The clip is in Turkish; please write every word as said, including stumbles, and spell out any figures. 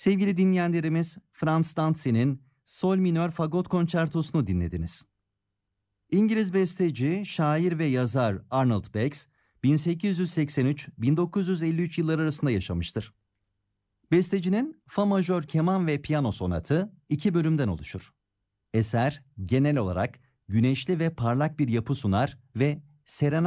Sevgili dinleyenlerimiz, Franz Danzi'nin Sol minör fagot konçertosunu dinlediniz. İngiliz besteci, şair ve yazar Arnold Bax, bin sekiz yüz seksen üç - bin dokuz yüz elli üç yılları arasında yaşamıştır. Bestecinin fa majör keman ve piyano sonatı iki bölümden oluşur. Eser genel olarak güneşli ve parlak bir yapı sunar ve serenat